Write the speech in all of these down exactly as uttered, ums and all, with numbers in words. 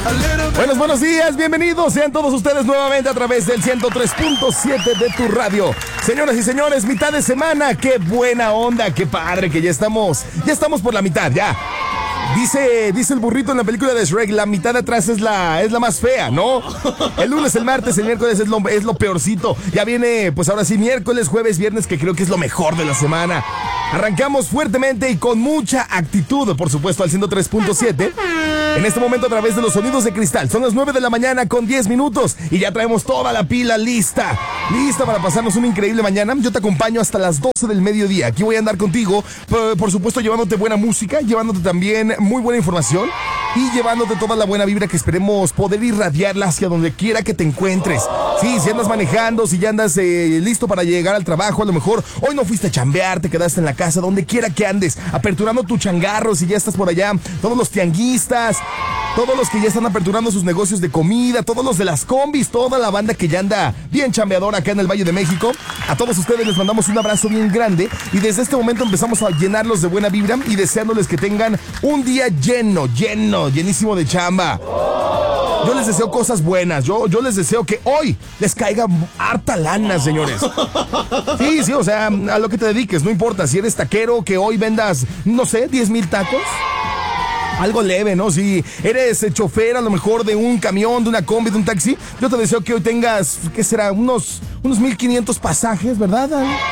Buenos, buenos días, bienvenidos sean todos ustedes nuevamente a través del ciento tres punto siete de tu radio. Señoras y señores, mitad de semana, qué buena onda, qué padre que ya estamos, ya estamos por la mitad, ya. Dice, dice el burrito en la película de Shrek, la mitad de atrás es la, es la más fea, ¿no? El lunes, el martes, el miércoles es lo, es lo peorcito. Ya viene, pues ahora sí, miércoles, jueves, viernes, que creo que es lo mejor de la semana. Arrancamos fuertemente y con mucha actitud, por supuesto, al ciento tres punto siete. En este momento a través de los sonidos de cristal. Son las nueve de la mañana con diez minutos y ya traemos toda la pila lista. Lista para pasarnos una increíble mañana. Yo te acompaño hasta las doce del mediodía. Aquí voy a andar contigo, por, por supuesto, llevándote buena música, llevándote también muy buena información y llevándote toda la buena vibra que esperemos poder irradiarla hacia donde quiera que te encuentres. Sí, si andas manejando, si ya andas eh, listo para llegar al trabajo, a lo mejor hoy no fuiste a chambear, te quedaste en la casa, donde quiera que andes, aperturando tu changarro, si ya estás por allá, todos los tianguistas, todos los que ya están aperturando sus negocios de comida, todos los de las combis, toda la banda que ya anda bien chambeadora acá en el Valle de México. A todos ustedes les mandamos un abrazo bien grande y desde este momento empezamos a llenarlos de buena vibra y deseándoles que tengan un día lleno, lleno, llenísimo de chamba. Yo les deseo cosas buenas, yo, yo les deseo que hoy les caiga harta lana, señores. Sí, sí, o sea, a lo que te dediques, no importa, si eres taquero, que hoy vendas, no sé, diez mil tacos. Algo leve, ¿no? Si eres chofer a lo mejor de un camión, de una combi, de un taxi, yo te deseo que hoy tengas, ¿qué será? Unos, unos mil quinientos pasajes, ¿verdad?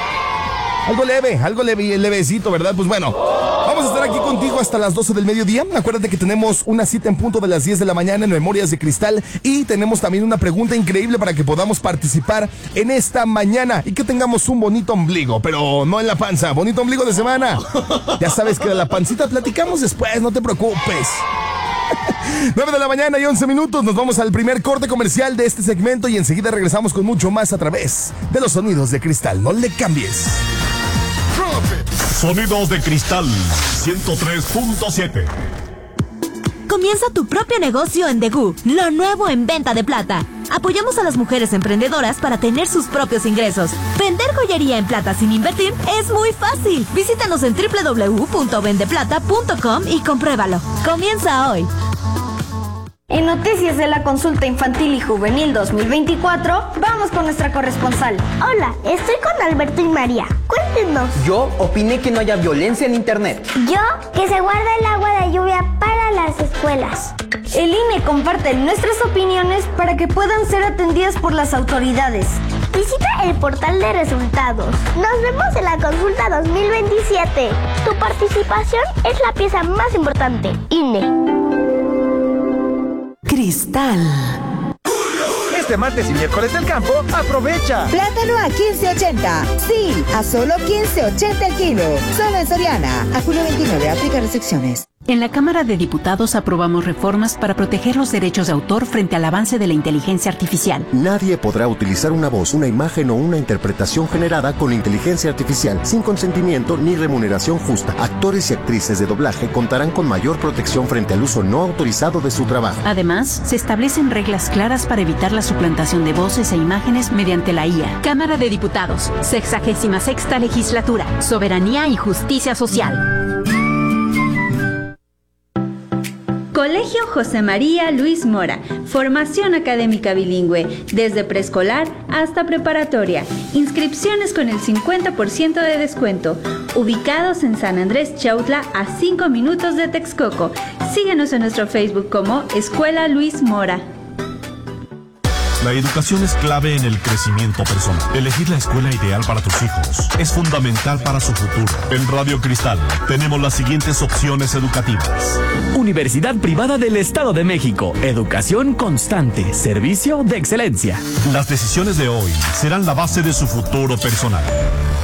Algo leve, algo leve, levecito, ¿verdad? Pues bueno, vamos a estar aquí contigo hasta las doce del mediodía. Acuérdate que tenemos una cita en punto de las diez de la mañana en Memorias de Cristal y tenemos también una pregunta increíble para que podamos participar en esta mañana y que tengamos un bonito ombligo, pero no en la panza, bonito ombligo de semana. Ya sabes que de la pancita platicamos después, no te preocupes. nueve de la mañana y once minutos, nos vamos al primer corte comercial de este segmento y enseguida regresamos con mucho más a través de los sonidos de Cristal. No le cambies. Sonidos de Cristal ciento tres punto siete. Comienza tu propio negocio en Degú, lo nuevo en venta de plata. Apoyamos a las mujeres emprendedoras para tener sus propios ingresos. Vender joyería en plata sin invertir es muy fácil. Visítanos en doble u doble u doble u punto vende plata punto com y compruébalo. Comienza hoy. En noticias de la consulta infantil y juvenil dos mil veinticuatro, vamos con nuestra corresponsal. Hola, estoy con Alberto y María. Cuéntenos. Yo opiné que no haya violencia en internet. Yo, que se guarda el agua de lluvia para las escuelas. El I N E comparte nuestras opiniones para que puedan ser atendidas por las autoridades. Visita el portal de resultados. Nos vemos en la consulta dos mil veintisiete. Tu participación es la pieza más importante. I N E. Cristal. Este martes y miércoles del campo, aprovecha. Plátano a quince ochenta. Sí, a solo quince ochenta el kilo. Solo en Soriana. A julio veintinueve, aplica restricciones. En la Cámara de Diputados aprobamos reformas para proteger los derechos de autor frente al avance de la inteligencia artificial. Nadie podrá utilizar una voz, una imagen o una interpretación generada con inteligencia artificial sin consentimiento ni remuneración justa. Actores y actrices de doblaje contarán con mayor protección frente al uso no autorizado de su trabajo. Además, se establecen reglas claras para evitar la suplantación de voces e imágenes mediante la I A. Cámara de Diputados, sexagésima sexta legislatura, soberanía y justicia social. Colegio José María Luis Mora, formación académica bilingüe, desde preescolar hasta preparatoria. Inscripciones con el cincuenta por ciento de descuento. Ubicados en San Andrés Chautla, a cinco minutos de Texcoco. Síguenos en nuestro Facebook como Escuela Luis Mora. La educación es clave en el crecimiento personal. Elegir la escuela ideal para tus hijos es fundamental para su futuro. En Radio Cristal tenemos las siguientes opciones educativas. Universidad Privada del Estado de México. Educación constante. Servicio de excelencia. Las decisiones de hoy serán la base de su futuro personal.